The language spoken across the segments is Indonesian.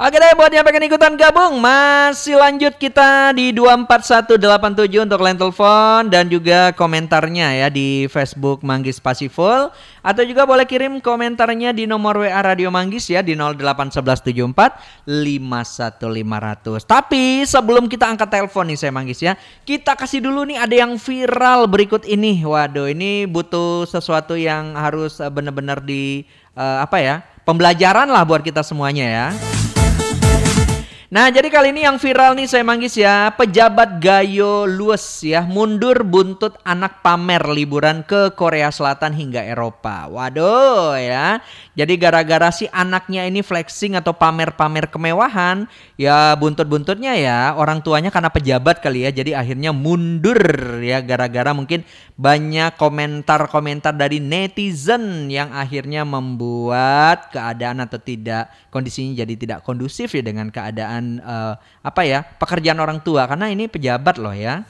Oke deh, buat yang pengen ikutan gabung, masih lanjut kita di 24187 untuk line telepon dan juga komentarnya ya di Facebook Manggis Pasiful, atau juga boleh kirim komentarnya di nomor WA Radio Manggis ya di 081174 51500. Tapi sebelum kita angkat telepon nih saya Manggis ya, kita kasih dulu nih ada yang viral berikut ini. Waduh, ini butuh sesuatu yang harus benar-benar di pembelajaran lah buat kita semuanya ya. Nah, jadi kali ini yang viral nih saya Manggis ya, pejabat Gayo Lues ya, mundur buntut anak pamer liburan ke Korea Selatan hingga Eropa. Waduh ya, jadi gara-gara si anaknya ini flexing atau pamer-pamer kemewahan, ya buntut-buntutnya ya orang tuanya karena pejabat kali ya, jadi akhirnya mundur ya gara-gara mungkin banyak komentar-komentar dari netizen yang akhirnya membuat keadaan atau tidak kondisinya jadi tidak kondusif ya dengan keadaan pekerjaan orang tua karena ini pejabat loh ya.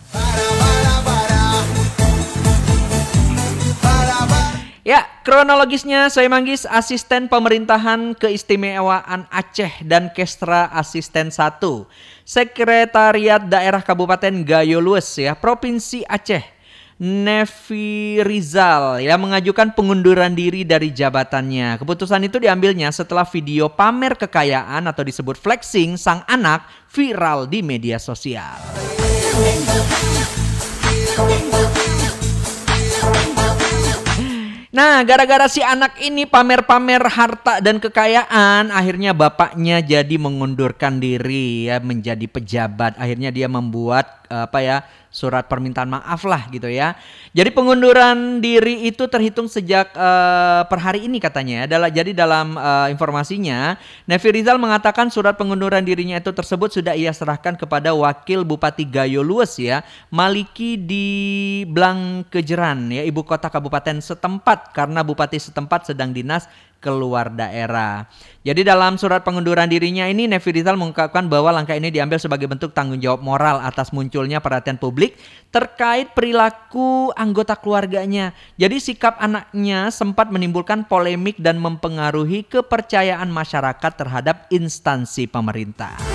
Ya, kronologisnya saya Manggis asisten pemerintahan keistimewaan Aceh dan Kestra asisten 1 Sekretariat Daerah Kabupaten Gayo Lues ya, Provinsi Aceh. Nevi Rizal ya mengajukan pengunduran diri dari jabatannya. Keputusan itu diambilnya setelah video pamer kekayaan atau disebut flexing sang anak viral di media sosial. Nah, gara-gara si anak ini pamer-pamer harta dan kekayaan, akhirnya bapaknya jadi mengundurkan diri ya menjadi pejabat. Akhirnya dia membuat surat permintaan maaf lah gitu ya. Jadi pengunduran diri itu terhitung sejak per hari ini katanya ya. Jadi dalam informasinya, Nevi Rizal mengatakan surat pengunduran dirinya itu tersebut sudah ia serahkan kepada Wakil Bupati Gayo Lues ya, Maliki di Blangkejeran ya, ibu kota kabupaten setempat karena bupati setempat sedang dinas keluar daerah. Jadi dalam surat pengunduran dirinya ini Nevi Rizal mengungkapkan bahwa langkah ini diambil sebagai bentuk tanggung jawab moral atas munculnya perhatian publik terkait perilaku anggota keluarganya. Jadi sikap anaknya sempat menimbulkan polemik dan mempengaruhi kepercayaan masyarakat terhadap instansi pemerintah.